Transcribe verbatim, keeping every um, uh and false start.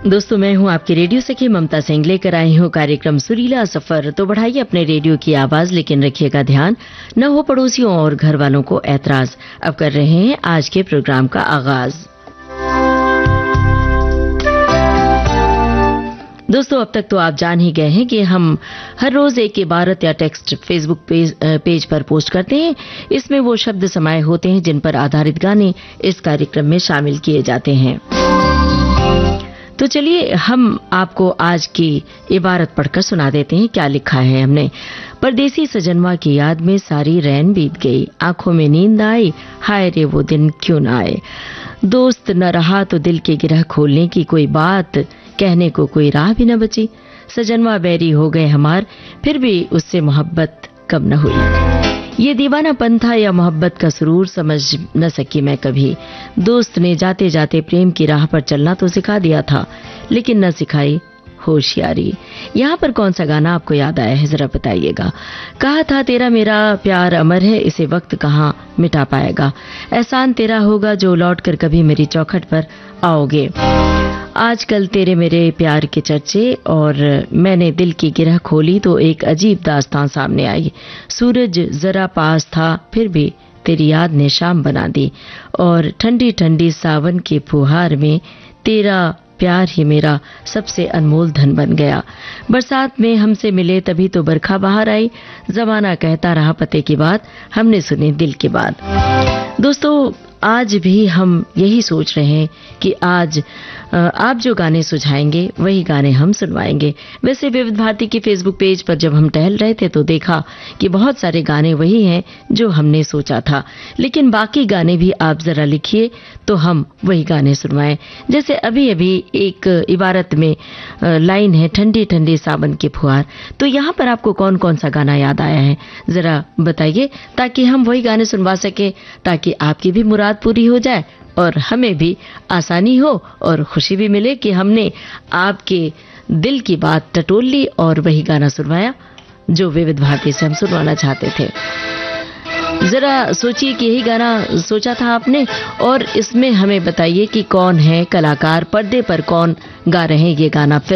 दोस्तों, मैं हूं आपकी रेडियो सखी ममता सिंह, लेकर आई हूं कार्यक्रम सुरीला सफर। तो बढ़ाइए अपने रेडियो की आवाज, लेकिन रखिएगा ध्यान न हो पड़ोसियों और घर वालों को ऐतराज। अब कर रहे हैं आज के प्रोग्राम का आगाज। दोस्तों, अब तक तो आप जान ही गए हैं कि हम हर रोज एक इबारत या टेक्स्ट फेसबुक पेज, पेज पर पोस्ट करते हैं। इसमें वो शब्द समाये होते हैं जिन पर आधारित गाने इस कार्यक्रम में शामिल किए जाते हैं। तो चलिए हम आपको आज की इबारत पढ़कर सुना देते हैं। क्या लिखा है हमने। परदेसी सजनवा की याद में सारी रैन बीत गई, आंखों में नींद आई, हाय रे वो दिन क्यों ना आए। दोस्त न रहा तो दिल के गिरह खोलने की कोई बात, कहने को कोई राह भी न बची। सजनवा बैरी हो गए हमार, फिर भी उससे मोहब्बत कब न हुई। ये दीवानापन था या मोहब्बत का सुरूर, समझ न सकी मैं कभी। दोस्त ने जाते जाते प्रेम की राह पर चलना तो सिखा दिया था, लेकिन न सिखाई होशियारी। यहाँ पर कौन सा गाना आपको याद आया है, जरा बताइएगा। कहा था तेरा मेरा प्यार अमर है, इसे वक्त कहाँ मिटा पाएगा। एहसान तेरा होगा जो लौट कर कभी मेरी चौखट पर आओगे। आजकल तेरे मेरे प्यार के चर्चे, और मैंने दिल की गिरह खोली तो एक अजीब दास्तान सामने आई। सूरज जरा पास था, फिर भी तेरी याद ने शाम बना दी, और ठंडी ठंडी सावन के फुहार में तेरा प्यार ही मेरा सबसे अनमोल धन बन गया। बरसात में हमसे मिले तभी तो बरखा बाहर आई, जमाना कहता रहा पते की बात, हमने सुनी दिल की बात। दोस्तों, आज भी हम यही सोच रहे हैं कि आज आप जो गाने सुझाएंगे वही गाने हम सुनवाएंगे। वैसे विविध भारती के फेसबुक पेज पर जब हम टहल रहे थे तो देखा कि बहुत सारे गाने वही हैं जो हमने सोचा था, लेकिन बाकी गाने भी आप जरा लिखिए तो हम वही गाने सुनवाएं। जैसे अभी अभी एक इबारत में लाइन है, ठंडी ठंडी सावन के फुहार। तो यहाँ पर आपको कौन कौन सा गाना याद आया है, जरा बताइए, ताकि हम वही गाने सुनवा सके, ताकि आपकी भी मुराद पूरी हो जाए और हमें भी आसानी हो और खुशी भी मिले कि हमने आपके दिल की बात टटोल ली और वही गाना सुनवाया जो विविध भारती से हम सुनवाना चाहते थे। जरा सोचिए कि यही गाना सोचा था आपने, और इसमें हमें बताइए कि कौन है कलाकार, पर्दे पर कौन गा रहे हैं ये गाना, फिल्म